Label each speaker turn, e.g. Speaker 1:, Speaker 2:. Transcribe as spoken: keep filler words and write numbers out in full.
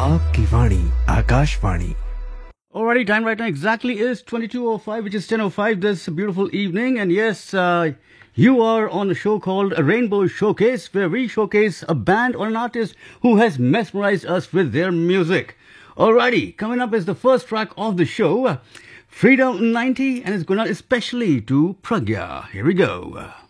Speaker 1: आपकी वाणी Akashvani.
Speaker 2: Alrighty, time right now exactly is twenty-two oh five, which is ten oh five this beautiful evening. And yes, uh, you are on a show called a Rainbow Showcase, where we showcase a band or an artist who has mesmerized us with their music. Alrighty, coming up is the first track of the show, Freedom ninety, and it's going out especially to Pragya. Here we go.